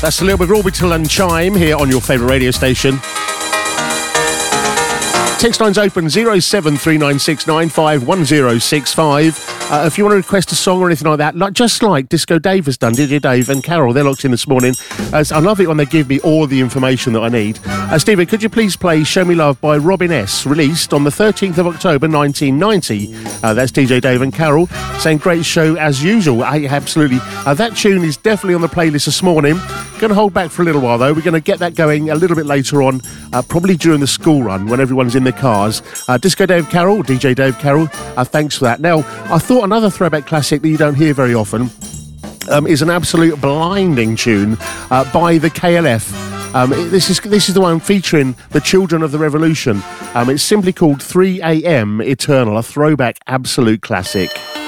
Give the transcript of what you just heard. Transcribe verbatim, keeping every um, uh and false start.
That's a little bit of Orbital and Chime here on your favourite radio station. Text line's open zero seven three nine six nine five one zero six five. Uh, if you want to request a song or anything like that, like just like Disco Dave has done, D J Dave and Carol, they're locked in this morning. Uh, I love it when they give me all the information that I need. Uh, Stephen, could you please play Show Me Love by Robin S, released on the thirteenth of October nineteen ninety. Uh, that's D J Dave and Carol saying great show as usual. I, absolutely. Uh, that tune is definitely on the playlist this morning. Going to hold back for a little while though. We're going to get that going a little bit later on, uh, probably during the school run when everyone's in their cars. Uh, Disco Dave Carol, D J Dave Carol, uh, thanks for that. Now, I thought another throwback classic that you don't hear very often um, is an absolute blinding tune uh, by the K L F. Um, this is this is the one featuring the Children of the Revolution. Um, it's simply called three a.m. Eternal, a throwback absolute classic.